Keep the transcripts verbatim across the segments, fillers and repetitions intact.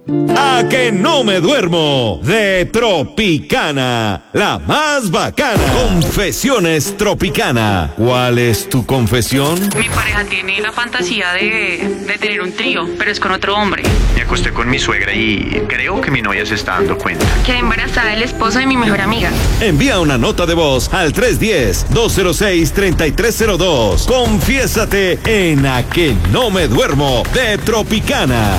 A que no me duermo, de Tropicana, la más bacana. Confesiones Tropicana. ¿Cuál es tu confesión? Mi pareja tiene la fantasía de, de tener un trío, pero es con otro hombre. Me acosté con mi suegra y creo que mi novia se está dando cuenta. Quedé embarazada del esposo de mi mejor amiga. Envía una nota de voz al tres uno cero, dos cero seis, tres tres cero dos. Confiésate en A que no me duermo, de Tropicana.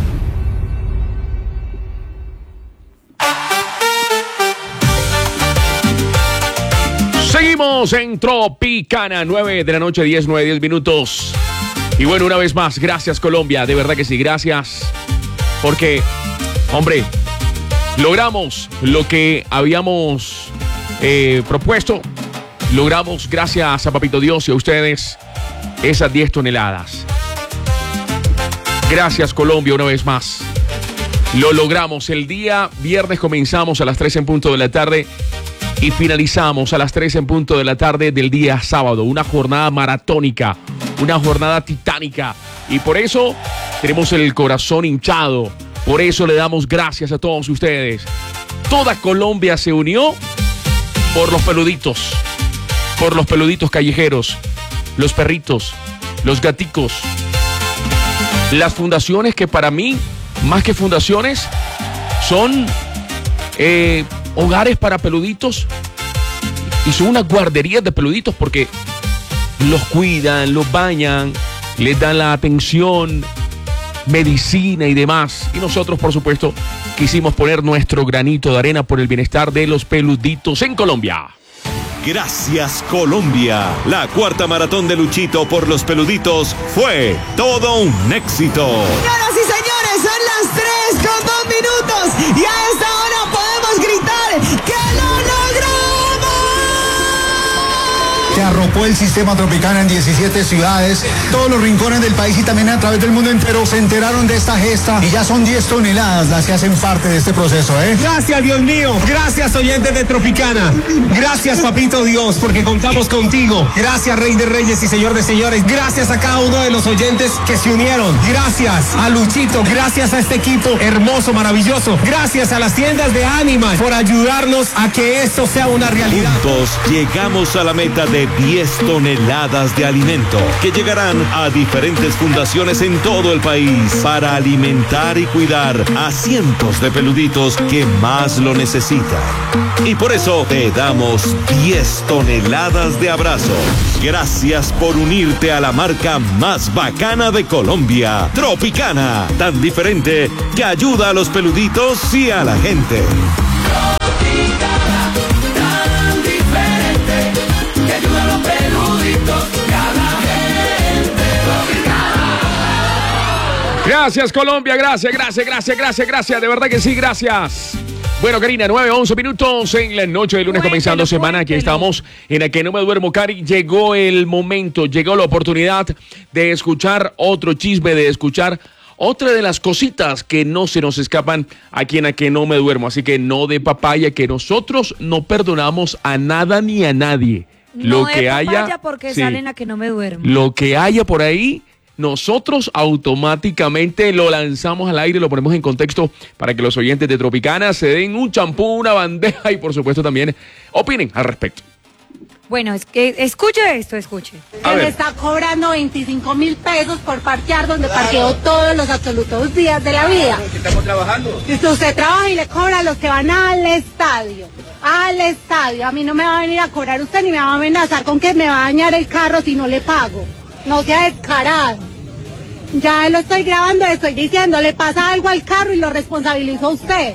Seguimos en Tropicana, nueve de la noche, diez, nueve, diez minutos. Y bueno, una vez más, gracias Colombia, de verdad que sí, gracias. Porque, hombre, logramos lo que habíamos eh, propuesto. Logramos, gracias a Papito Dios y a ustedes, esas diez toneladas. Gracias Colombia, una vez más. Lo logramos. El día viernes comenzamos a las tres en punto de la tarde. Y finalizamos a las tres en punto de la tarde del día sábado. Una jornada maratónica, una jornada titánica. Y por eso tenemos el corazón hinchado. Por eso le damos gracias a todos ustedes. Toda Colombia se unió por los peluditos. Por los peluditos callejeros. Los perritos. Los gaticos. Las fundaciones que para mí, más que fundaciones, son... Eh, hogares para peluditos y son unas guarderías de peluditos porque los cuidan, los bañan, les dan la atención, medicina y demás. Y nosotros, por supuesto, quisimos poner nuestro granito de arena por el bienestar de los peluditos en Colombia. Gracias Colombia. La cuarta maratón de Luchito por los peluditos fue todo un éxito. Señoras y señores, son las tres con dos minutos y a esta hora podemos gritar que lo logramos. Se arropó el sistema Tropicana en diecisiete ciudades, todos los rincones del país y también a través del mundo entero se enteraron de esta gesta y ya son diez toneladas las que hacen parte de este proceso, ¿eh? Gracias, Dios mío. Gracias, oyentes de Tropicana. Gracias, Papito Dios, porque contamos contigo. Gracias, Rey de Reyes y Señor de Señores. Gracias a cada uno de los oyentes que se unieron. Gracias a Luchito. Gracias a este equipo hermoso, maravilloso. Gracias a las tiendas de Animal por ayudarnos a que esto sea una realidad. Juntos llegamos a la meta de diez toneladas de alimento que llegarán a diferentes fundaciones en todo el país para alimentar y cuidar a cientos de peluditos que más lo necesitan. Y por eso te damos diez toneladas de abrazos. Gracias por unirte a la marca más bacana de Colombia, Tropicana, tan diferente que ayuda a los peluditos y a la gente. Gracias Colombia, gracias, gracias, gracias, gracias, gracias, de verdad que sí, gracias. Bueno, Karina, nueve, once minutos en la noche de lunes, cuéntelo, comenzando semana. Aquí estamos en A que no me duermo, Cari. Llegó el momento, llegó la oportunidad de escuchar otro chisme, de escuchar otra de las cositas que no se nos escapan aquí en A que no me duermo. Así que no de papaya, que nosotros no perdonamos a nada ni a nadie. No lo de que papaya haya, porque sí, salen A que no me duermo. Lo que haya por ahí, nosotros automáticamente lo lanzamos al aire, lo ponemos en contexto para que los oyentes de Tropicana se den un champú, una bandeja y por supuesto también opinen al respecto. Bueno, es que escuche esto, escuche. Que me está cobrando veinticinco mil pesos por parquear donde parqueo todos los absolutos días de la vida. Estamos trabajando. Y usted trabaja y le cobra a los que van al estadio. Al estadio. A mí no me va a venir a cobrar usted ni me va a amenazar con que me va a dañar el carro si no le pago. No sea descarado. Ya lo estoy grabando, le estoy diciendo, le pasa algo al carro y lo responsabilizó usted.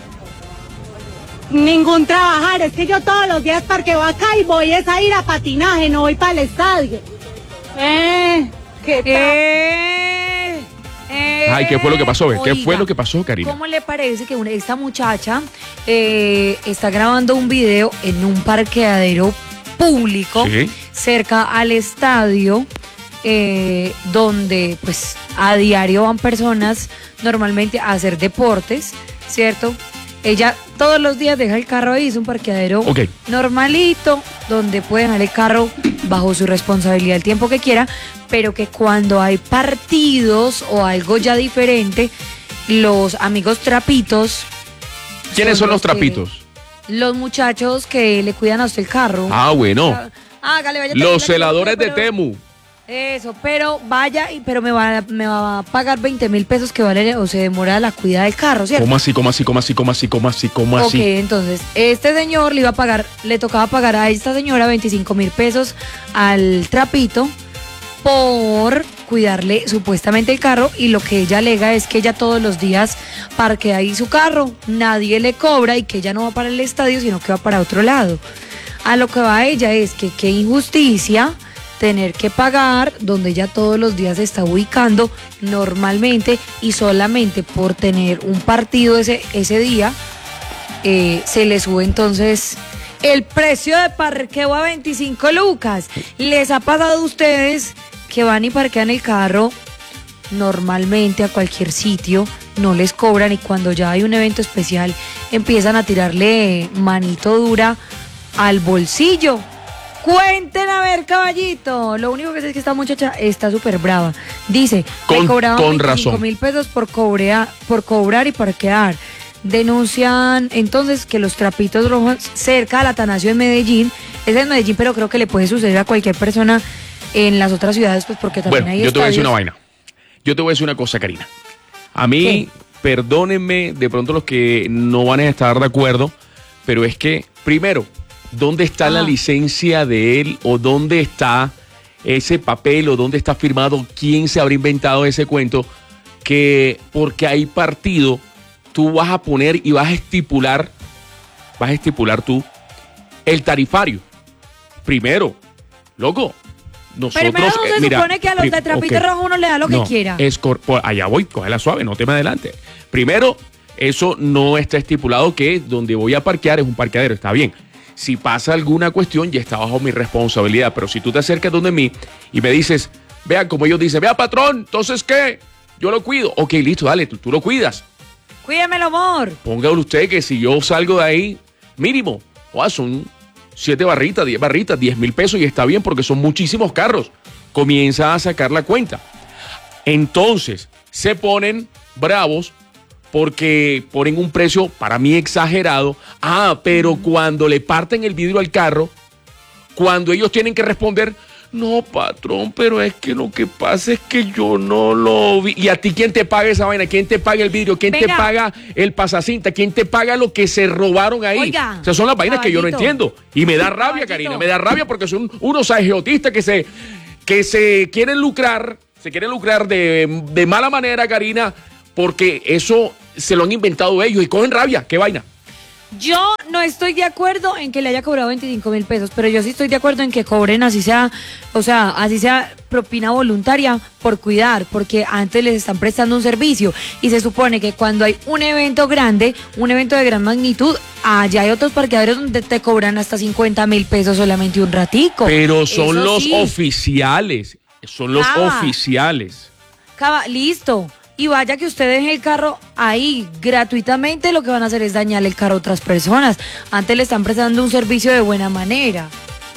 Ningún trabajar, es que yo todos los días parqueo acá y voy es a ir a patinaje, no voy para el estadio. Eh, ¿qué eh, eh, Ay, ¿qué fue lo que pasó? ¿Qué oiga, fue lo que pasó, Karina? ¿Cómo le parece que una, esta muchacha eh, está grabando un video en un parqueadero público, ¿sí?, cerca al estadio, eh, donde pues a diario van personas normalmente a hacer deportes, ¿cierto? Ella todos los días deja el carro ahí, es un parqueadero okay, normalito, donde puede dejar el carro bajo su responsabilidad el tiempo que quiera, pero que cuando hay partidos o algo ya diferente, los amigos trapitos. ¿Quiénes son los que- trapitos? Los muchachos que le cuidan a usted el carro. Ah, bueno. Hágale, vaya, Los tranquila, celadores de pero- Temu. Eso, pero vaya, y pero me va, a- me va a pagar veinte mil pesos que vale o se demora la cuida del carro, ¿cierto? ¿Cómo así, cómo así, cómo así, cómo así, cómo así, cómo Ok, así? entonces, este señor le iba a pagar, le tocaba pagar a esta señora veinticinco mil pesos al trapito por cuidarle supuestamente el carro, y lo que ella alega es que ella todos los días parquea ahí su carro, nadie le cobra y que ella no va para el estadio, sino que va para otro lado. A lo que va ella es que qué injusticia tener que pagar donde ella todos los días se está ubicando normalmente, y solamente por tener un partido ese, ese día eh, se le sube entonces el precio de parqueo a veinticinco lucas. ¿Les ha pasado a ustedes que van y parquean el carro normalmente a cualquier sitio, no les cobran, y cuando ya hay un evento especial empiezan a tirarle manito dura al bolsillo? Cuenten a ver, caballito. Lo único que sé es que esta muchacha está súper brava. Dice, Con- me cobraban con veinticinco razón. mil pesos por, cobrea- por cobrar y parquear. Denuncian entonces que los trapitos rojos cerca del Atanasio en Medellín, es en Medellín, pero creo que le puede suceder a cualquier persona en las otras ciudades, pues porque también Bueno, hay yo te voy a decir una estadios. vaina. Yo te voy a decir una cosa, Karina. A mí, perdónenme de pronto los que no van a estar de acuerdo, pero es que, primero, ¿dónde está la Ajá. licencia de él, o dónde está ese papel, o dónde está firmado? ¿Quién se habrá inventado ese cuento? Que porque hay partido, tú vas a poner y vas a estipular, vas a estipular tú el tarifario. Primero, loco, nosotros... Primero no eh, se mira, supone que a los pri- de trapito ok. rojo uno le da lo No, que quiera. es cor- por- allá voy, cógela suave, no te me adelante. Primero, eso no está estipulado que donde voy a parquear es un parqueadero, está bien. Si pasa alguna cuestión, ya está bajo mi responsabilidad. Pero si tú te acercas donde mí y me dices, vea, como ellos dicen, vea, patrón, entonces, ¿qué? Yo lo cuido. Ok, listo, dale, tú, tú lo cuidas. Cuídamelo, amor. Póngale usted que si yo salgo de ahí, mínimo, oh, son siete barritas, diez barritas, diez mil pesos, y está bien porque son muchísimos carros. Comienza a sacar la cuenta. Entonces, se ponen bravos porque ponen un precio para mí exagerado. Ah, pero cuando le parten el vidrio al carro, cuando ellos tienen que responder, no, patrón, pero es que lo que pasa es que yo no lo vi. ¿Y a ti quién te paga esa vaina? ¿Quién te paga el vidrio? ¿Quién te Venga. paga el pasacinta? ¿Quién te paga lo que se robaron ahí? Oiga, o sea, son las vainas que yo no caballito. entiendo. Y me da rabia, Caballito. Karina, me da rabia porque son unos agiotistas que se, que se quieren lucrar, se quieren lucrar de, de mala manera, Karina, porque eso se lo han inventado ellos y cogen rabia. ¿Qué vaina? Yo no estoy de acuerdo en que le haya cobrado veinticinco mil pesos, pero yo sí estoy de acuerdo en que cobren así sea, o sea, así sea propina voluntaria por cuidar, porque antes les están prestando un servicio, y se supone que cuando hay un evento grande, un evento de gran magnitud, allá hay otros parqueaderos donde te cobran hasta cincuenta mil pesos solamente un ratico. Pero son Eso los sí. oficiales, son los Cava. oficiales. Cava, listo. Y vaya que usted deje el carro ahí gratuitamente, lo que van a hacer es dañarle el carro a otras personas. Antes le están prestando un servicio de buena manera.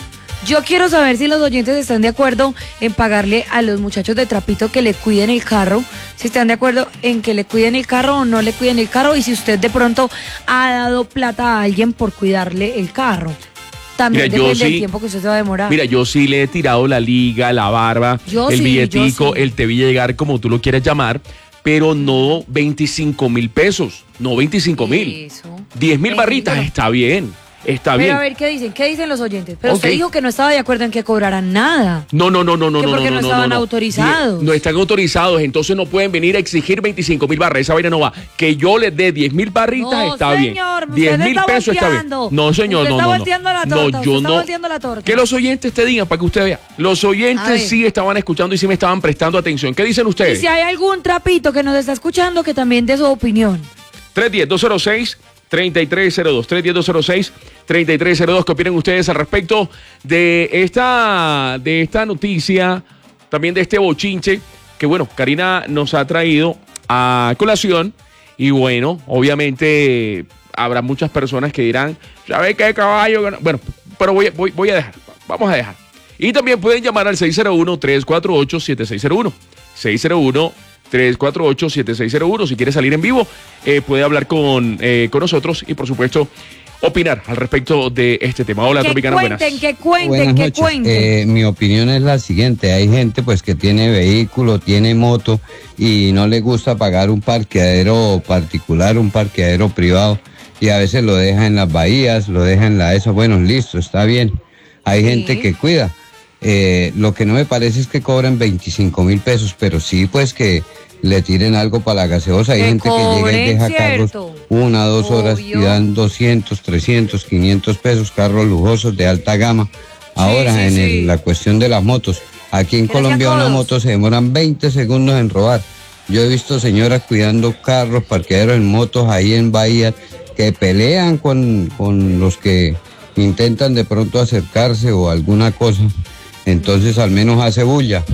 Yo quiero saber si los oyentes están de acuerdo en pagarle a los muchachos de trapito que le cuiden el carro, si están de acuerdo en que le cuiden el carro o no le cuiden el carro, y si usted de pronto ha dado plata a alguien por cuidarle el carro. También Mira, yo depende del sí- tiempo que usted se va a demorar. Mira, yo sí le he tirado la liga, la barba, Yo el sí, billetico, yo sí. el te vi llegar, como tú lo quieras llamar, pero no veinticinco mil pesos, no veinticinco mil. Eso. diez mil Ven, barritas, dígalo. está bien, está Pero bien. a ver, ¿qué dicen? ¿Qué dicen los oyentes? Pero usted Ok. dijo que no estaba de acuerdo en que cobraran nada. No, no, no, no, no, Que no, porque no, no no, estaban no, no. autorizados. Die- No están autorizados, entonces no pueden venir a exigir veinticinco mil barras. Esa vaina no va. Que yo les dé diez mil barritas No, está señor, bien. diez usted mil está pesos está bien. volteando. No, señor, Usted no, está no, no. volteando la No, torta, yo usted está no. volteando la torta. Que los oyentes te digan para que usted vea. Los A oyentes ver. sí estaban escuchando y sí me estaban prestando atención. ¿Qué dicen Y ustedes? si hay algún trapito que nos está escuchando, que también dé su opinión. tres uno cero, dos cero seis, tres tres cero dos. tres uno cero, dos cero seis, tres tres cero dos. ¿Qué opinan ustedes al respecto de esta, de esta noticia, también de este bochinche que, bueno, Karina nos ha traído a colación? Y bueno, obviamente habrá muchas personas que dirán, ¿sabe qué caballo? Bueno, pero voy, voy, voy a dejar, vamos a dejar. Y también pueden llamar al seis cero uno, tres cuatro ocho, siete seis cero uno. seis cero uno, tres cuatro ocho, siete seis cero uno. Si quiere salir en vivo, eh, puede hablar con, eh, con nosotros y, por supuesto, opinar al respecto de este tema. Hola, que Tropicana, cuenten, buenas. que cuenten, Buenas que noches. cuenten. Eh, mi opinión es la siguiente: hay gente pues que tiene vehículo, tiene moto y no le gusta pagar un parqueadero particular, un parqueadero privado, y a veces lo deja en las bahías, lo deja en la eso. Bueno, listo, está bien. Hay Sí. gente que cuida. Eh, lo que no me parece es que cobran veinticinco mil pesos, pero sí pues que le tiren algo para la gaseosa. Hay Que gente que llega y cobren, deja ¿cierto? carros una, dos horas y Obvio. dan doscientos, trescientos, quinientos pesos, carros lujosos de alta gama. Ahora, sí, en el- sí. la cuestión de las motos, aquí en Gracias Colombia a una todos. moto se demoran veinte segundos en robar. Yo he visto señoras cuidando carros, parqueaderos en motos ahí en Bahía, que pelean con, con los que intentan de pronto acercarse o alguna cosa. Entonces al menos hace bulla.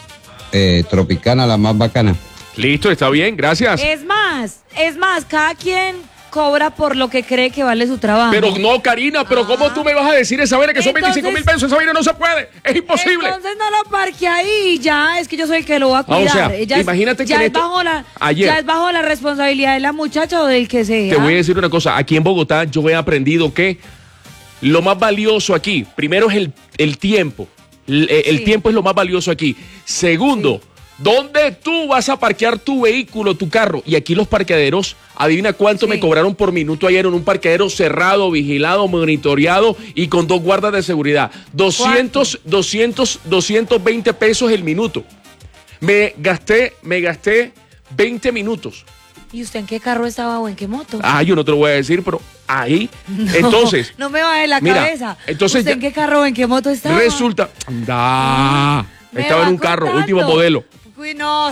Eh, Tropicana, la más bacana. Listo, está bien, gracias. Es más, es más, cada quien cobra por lo que cree que vale su trabajo. Pero no, Karina, pero ¿cómo tú me vas a decir esa vaina que son Entonces- veinticinco mil pesos? Esa vaina no se puede, es imposible. Entonces no lo parque ahí, ya, es que yo soy el que lo va a Ah, cuidar. o sea, ya es- imagínate que ya en es esto- bajo la, ayer- ya es bajo la responsabilidad de la muchacha o del que sea. Te voy a decir una cosa, aquí en Bogotá yo he aprendido que lo más valioso aquí, primero es el, el tiempo. El, el Sí. tiempo es lo más valioso aquí. Segundo, ¿dónde tú vas a parquear tu vehículo, tu carro? Y aquí los parqueaderos, adivina cuánto Sí. me cobraron por minuto ayer en un parqueadero cerrado, vigilado, monitoreado y con dos guardas de seguridad. doscientos, doscientos, doscientos veinte pesos el minuto. Me gasté, me gasté veinte minutos. ¿Y usted en qué carro estaba o en qué moto? Ah, yo no te lo voy a decir, pero ahí. No, Entonces, no me baje la mira, cabeza. entonces ¿Usted ya- en qué carro o en qué moto estaba? resulta. Anda. Me Estaba en va un carro, contando. último modelo. Uy, no,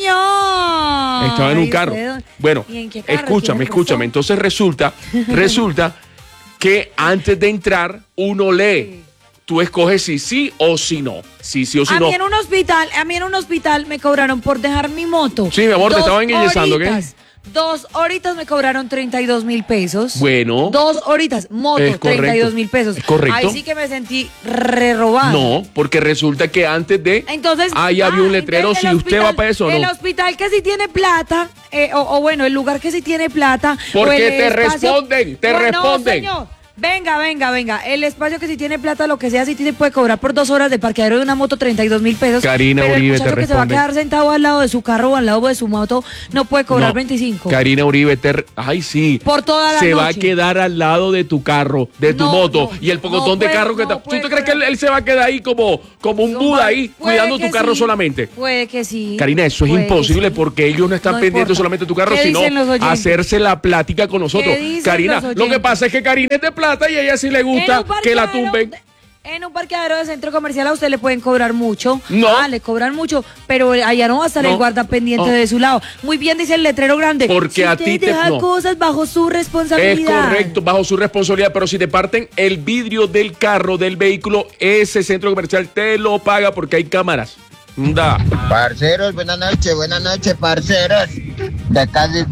señor. Estaba en un ¿Y carro. usted? Bueno, ¿Y en qué carro? escúchame, ¿Tiene escúchame. razón? Entonces resulta, resulta que antes de entrar uno lee. Tú escoges si sí o si no. Si sí o si a no. mí en un hospital, a mí en un hospital me cobraron por dejar mi moto. Sí, mi amor, te Dos estaban enyesando, ¿qué? horitas. Dos horitas me cobraron treinta y dos mil pesos. Bueno. Dos horitas, moto, Es correcto. treinta y dos mil pesos. Es correcto. Ahí sí que me sentí re robada. No, porque resulta que antes de. Entonces, ahí había ah, un letrero entonces si el usted va hospital- para eso o no. El hospital que sí tiene plata, eh, o, o bueno, el lugar que sí tiene plata. Porque o el te espacio- responden, te Bueno, responden. señor. Venga, venga, venga. El espacio que sí tiene plata, lo que sea, sí te puede cobrar por dos horas de parqueadero de una moto treinta y dos mil pesos. Karina pero Uribe el te muchacho que se va a responde. quedar sentado al lado de su carro o al lado de su moto no puede cobrar No. veinticinco. Karina Uribe, te... ay sí. Por toda la Se va a noche. quedar al lado de tu carro, de tu No, moto no, y el pocotón no de puede, carro que no está. ¿Tú puede te crees que él, cobrar. él se va a quedar ahí como, como un No, Buda ahí puede cuidando tu que carro sí, solamente? Puede que sí. Karina, eso es puede que imposible sí. porque ellos no están No pendientes importa. solamente de tu carro, ¿Qué sino dicen los oyentes? hacerse la plática con nosotros. ¿Qué dicen Karina, los lo que oyentes? pasa es que Karina es de plata y a ella sí le gusta En un que la parqueadero- tumben. En un parqueadero de centro comercial a usted le pueden cobrar mucho. No. Ah, le cobran mucho, pero allá no va a estar No. el guarda pendiente No. de su lado. Muy bien dice el letrero grande. Porque Si a usted ti te- deja no. cosas bajo su Es responsabilidad. correcto, bajo su responsabilidad, pero si te parten el vidrio del carro, del vehículo, ese centro comercial te lo paga porque hay cámaras. Da. Parceros, buenas noches, buenas noches, parceros. De acá desde